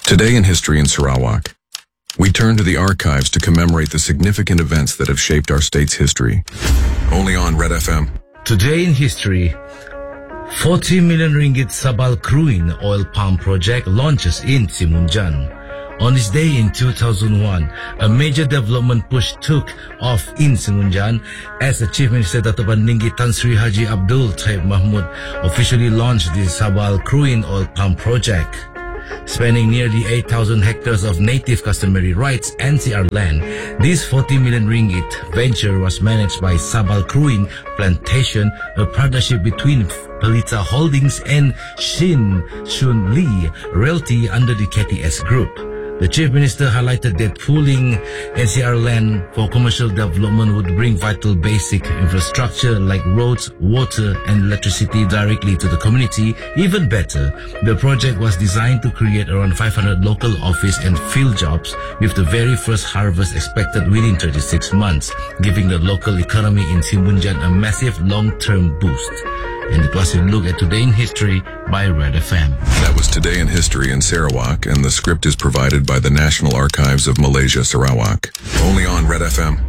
Today in History in Sarawak, we turn to the archives to commemorate the significant events that have shaped our state's history. Only on Red FM. Today in history, 40 million ringgit Sabal Kruin oil palm project launches in Simunjan. On this day in 2001, a major development push took off in Simunjan as the Chief Minister Dato' Pandinggi Tan Sri Haji Abdul Taib Mahmud officially launched the Sabal Kruin oil palm project. Spanning nearly 8,000 hectares of native customary rights NCR land, this 40 million ringgit venture was managed by Sabal Kruin Plantation, a partnership between Pelita Holdings and Shin Shun Lee Realty under the KTS Group. The Chief Minister highlighted that pooling NCR land for commercial development would bring vital basic infrastructure like roads, water, and electricity directly to the community. Even better, the project was designed to create around 500 local office and field jobs, with the very first harvest expected within 36 months, giving the local economy in Simunjan a massive long-term boost. And it was a look at Today in History by Red FM. That was Today in History in Sarawak, and the script is provided by the National Archives of Malaysia, Sarawak. Only on Red FM.